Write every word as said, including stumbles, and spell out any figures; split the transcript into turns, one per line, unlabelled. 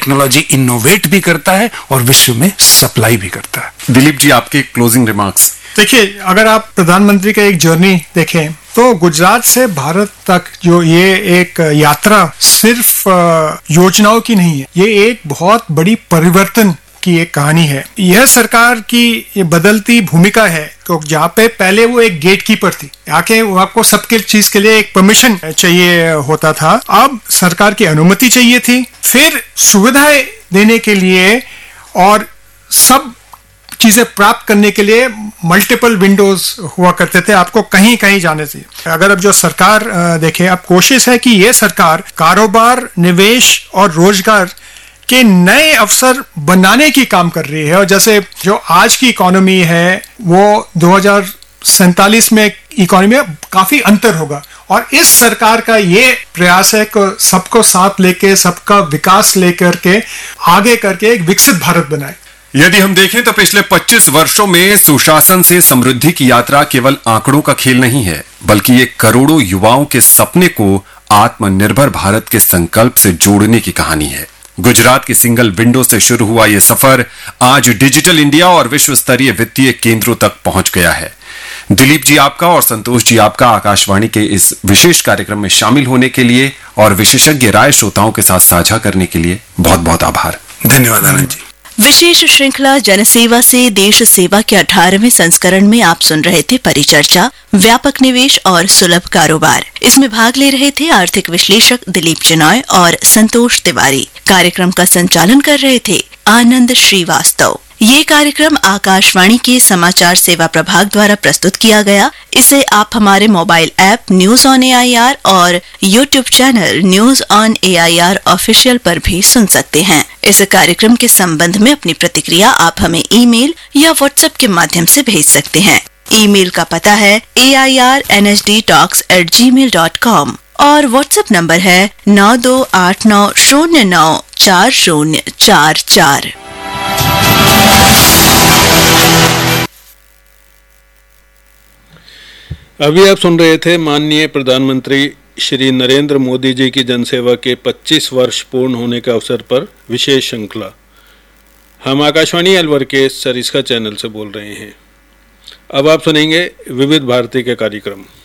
Technology innovate भी करता है और विश्व में सप्लाई भी करता है।
दिलीप जी, आपके क्लोजिंग रिमार्क्स।
देखिए, अगर आप प्रधानमंत्री का एक जर्नी देखें तो गुजरात से भारत तक जो ये एक यात्रा सिर्फ योजनाओं की नहीं है, ये एक बहुत बड़ी परिवर्तन की एक कहानी है। यह सरकार की ये बदलती भूमिका है, तो जहाँ पे पहले वो एक गेट कीपर थी, आके वो आपको सबके चीज के लिए एक परमिशन चाहिए होता था, अब सरकार की अनुमति चाहिए थी, फिर सुविधाएं देने के लिए और सब चीजें प्राप्त करने के लिए मल्टीपल विंडोज हुआ करते थे, आपको कहीं कहीं जाने से। अगर अब जो सरकार देखे, अब कोशिश है कि ये सरकार कारोबार, निवेश और रोजगार के नए अवसर बनाने की काम कर रही है। और जैसे जो आज की इकोनॉमी है वो दो हज़ार सैंतालीस में इकोनॉमी में काफी अंतर होगा, और इस सरकार का ये प्रयास है कि सबको साथ लेके, सबका विकास लेकर के आगे करके एक विकसित भारत बनाए।
यदि हम देखें तो पिछले पच्चीस वर्षों में सुशासन से समृद्धि की यात्रा केवल आंकड़ों का खेल नहीं है, बल्कि ये करोड़ों युवाओं के सपने को आत्मनिर्भर भारत के संकल्प से जोड़ने की कहानी है। गुजरात की सिंगल विंडो से शुरू हुआ यह सफर आज डिजिटल इंडिया और विश्व स्तरीय वित्तीय केंद्रों तक पहुंच गया है। दिलीप जी आपका और संतोष जी आपका आकाशवाणी के इस विशेष कार्यक्रम में शामिल होने के लिए और विशेषज्ञ राय श्रोताओं के साथ साझा करने के लिए बहुत बहुत आभार।
धन्यवाद आनंद जी।
विशेष श्रृंखला जनसेवा से देश सेवा के अठारहवें संस्करण में आप सुन रहे थे परिचर्चा, व्यापक निवेश और सुलभ कारोबार। इसमें भाग ले रहे थे आर्थिक विश्लेषक दिलीप चिनॉय और संतोष तिवारी। कार्यक्रम का संचालन कर रहे थे आनंद श्रीवास्तव। ये कार्यक्रम आकाशवाणी के समाचार सेवा प्रभाग द्वारा प्रस्तुत किया गया। इसे आप हमारे mobile app news on A I R और YouTube channel news on A I R official पर भी सुन सकते हैं। इस कार्यक्रम के संबंध में अपनी प्रतिक्रिया आप हमें ईमेल या व्हाट्सएप के माध्यम से भेज सकते हैं। ईमेल का पता है ए I R N H D talks eight ji mail dot com और व्हाट्सएप नंबर है नौ दो आठ नौ शून्य नौ चार शून्य चार चार।
अभी आप सुन रहे थे माननीय प्रधानमंत्री श्री नरेंद्र मोदी जी की जनसेवा के पच्चीस वर्ष पूर्ण होने के अवसर पर विशेष श्रृंखला। हम आकाशवाणी अलवर के सरिस्का चैनल से बोल रहे हैं। अब आप सुनेंगे विविध भारती के कार्यक्रम।